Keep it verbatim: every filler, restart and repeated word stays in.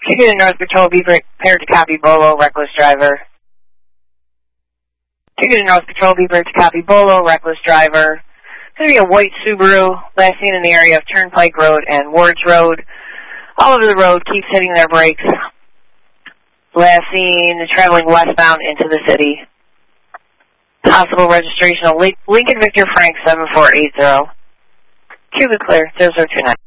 Ticket in North Patrol, be prepared to copy Bolo, reckless driver. Ticket in North Patrol, be prepared to copy Bolo, reckless driver. It's going to be a white Subaru, last seen in the area of Turnpike Road and Wards Road. All over the road, keeps hitting their brakes. Last seen traveling westbound into the city. Possible registration of Lincoln Victor Frank seven four eight zero. Cuba clear, zero zero two nine.